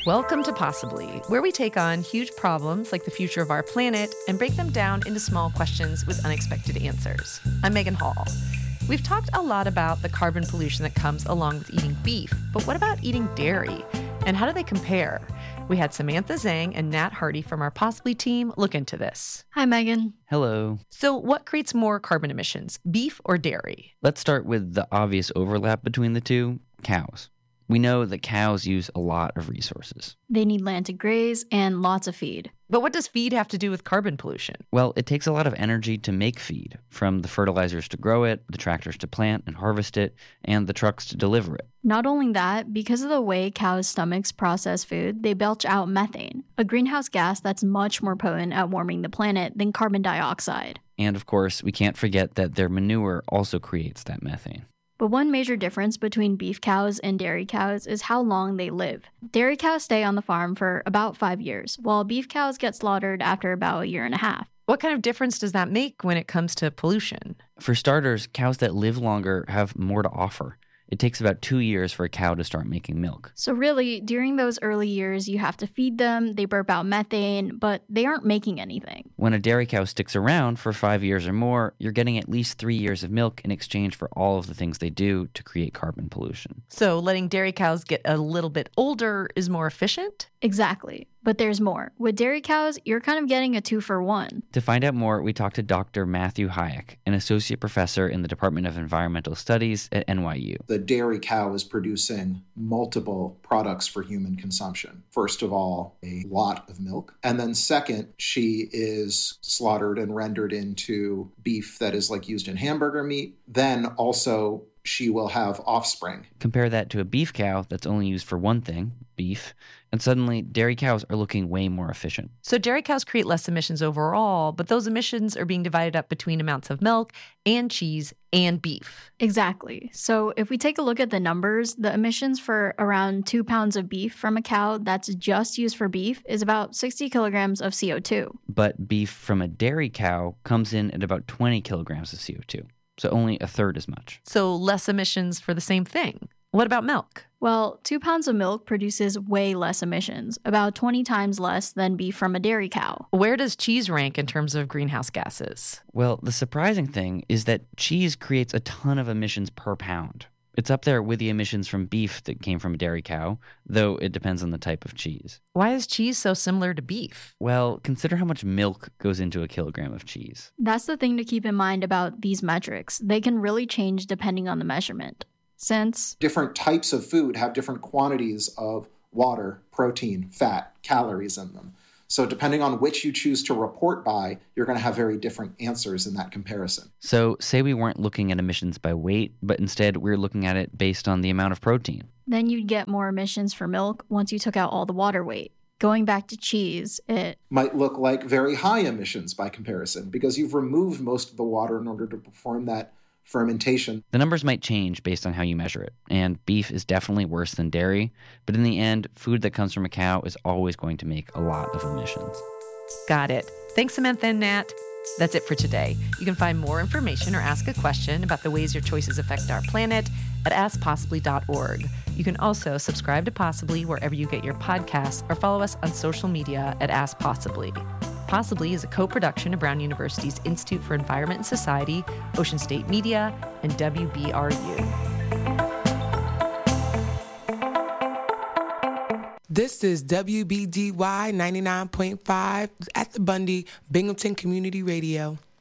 Welcome to Possibly, where we take on huge problems like the future of our planet and break them down into small questions with unexpected answers. I'm Megan Hall. We've talked a lot about the carbon pollution that comes along with eating beef, but what about eating dairy? And how do they compare? We had Samantha Zhang and Nat Hardy from our Possibly team look into this. Hi, Megan. Hello. So what creates more carbon emissions, beef or dairy? Let's start with the obvious overlap between the two, cows. We know that cows use a lot of resources. They need land to graze and lots of feed. But what does feed have to do with carbon pollution? Well, it takes a lot of energy to make feed, from the fertilizers to grow it, the tractors to plant and harvest it, and the trucks to deliver it. Not only that, because of the way cows' stomachs process food, they belch out methane, a greenhouse gas that's much more potent at warming the planet than carbon dioxide. And of course, we can't forget that their manure also creates that methane. But one major difference between beef cows and dairy cows is how long they live. Dairy cows stay on the farm for about 5 years, while beef cows get slaughtered after about a year and a half. What kind of difference does that make when it comes to pollution? For starters, cows that live longer have more to offer. It takes about 2 years for a cow to start making milk. So really, during those early years, you have to feed them, they burp out methane, but they aren't making anything. When a dairy cow sticks around for 5 years or more, you're getting at least 3 years of milk in exchange for all of the things they do to create carbon pollution. So letting dairy cows get a little bit older is more efficient? Exactly. But there's more. With dairy cows, you're kind of getting a 2-for-1. To find out more, we talked to Dr. Matthew Hayek, an associate professor in the Department of Environmental Studies at NYU. The dairy cow is producing multiple products for human consumption. First of all, a lot of milk. And then second, she is slaughtered and rendered into beef that is like used in hamburger meat. Then also she will have offspring. Compare that to a beef cow that's only used for one thing, beef, and suddenly dairy cows are looking way more efficient. So dairy cows create less emissions overall, but those emissions are being divided up between amounts of milk and cheese and beef. Exactly. So if we take a look at the numbers, the emissions for around 2 pounds of beef from a cow that's just used for beef is about 60 kilograms of CO2. But beef from a dairy cow comes in at about 20 kilograms of CO2. So only a third as much. So less emissions for the same thing. What about milk? Well, 2 pounds of milk produces way less emissions, about 20 times less than beef from a dairy cow. Where does cheese rank in terms of greenhouse gases? Well, the surprising thing is that cheese creates a ton of emissions per pound. It's up there with the emissions from beef that came from a dairy cow, though it depends on the type of cheese. Why is cheese so similar to beef? Well, consider how much milk goes into a kilogram of cheese. That's the thing to keep in mind about these metrics. They can really change depending on the measurement. Since different types of food have different quantities of water, protein, fat, calories in them. So depending on which you choose to report by, you're going to have very different answers in that comparison. So say we weren't looking at emissions by weight, but instead we're looking at it based on the amount of protein. Then you'd get more emissions for milk once you took out all the water weight. Going back to cheese, it might look like very high emissions by comparison because you've removed most of the water in order to perform that fermentation. The numbers might change based on how you measure it, and beef is definitely worse than dairy, but in the end, food that comes from a cow is always going to make a lot of emissions. Got it. Thanks, Samantha and Nat. That's it for today. You can find more information or ask a question about the ways your choices affect our planet at askpossibly.org. You can also subscribe to Possibly wherever you get your podcasts or follow us on social media at Ask Possibly. Possibly is a co-production of Brown University's Institute for Environment and Society, Ocean State Media, and WBRU. This is WBDY 99.5 at the Bundy, Binghamton Community Radio.